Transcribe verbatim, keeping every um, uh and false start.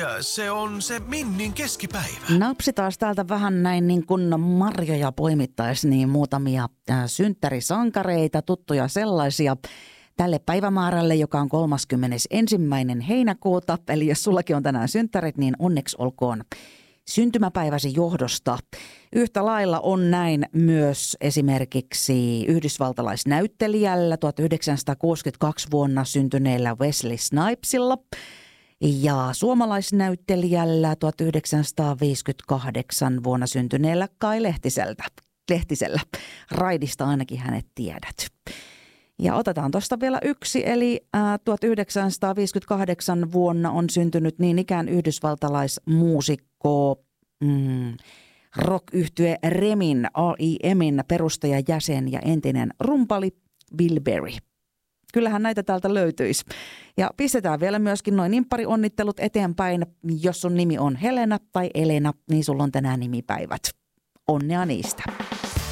se on se Minnin keskipäivä. Napsi taas täältä vähän näin niin kuin marjoja poimittaisi, niin muutamia äh, synttärisankareita, tuttuja sellaisia. Tälle päivämäärälle, joka on kolmaskymmenesensimmäinen heinäkuuta, eli jos sullakin on tänään synttärit, niin onneksi olkoon syntymäpäiväsi johdosta. Yhtä lailla on näin myös esimerkiksi yhdysvaltalaisnäyttelijällä tuhatyhdeksänsataakuusikymmentäkaksi vuonna syntyneellä Wesley Snipesilla ja suomalaisnäyttelijällä tuhatyhdeksänsataaviisikymmentäkahdeksan vuonna syntyneellä Kai Lehtiseltä. Lehtisellä. Raidista ainakin hänet tiedät. Ja otetaan tuosta vielä yksi, eli ää, tuhatyhdeksänsataaviisikymmentäkahdeksan vuonna on syntynyt niin ikään yhdysvaltalaismuusikko, mm, rock-yhtye Remin, R E M:in perustajajäsen ja entinen rumpali Bill Berry. Kyllähän näitä täältä löytyisi. Ja pistetään vielä myöskin noin nimppari-onnittelut eteenpäin. Jos sun nimi on Helena tai Elena, niin sulla on tänään nimipäivät. Onnea niistä.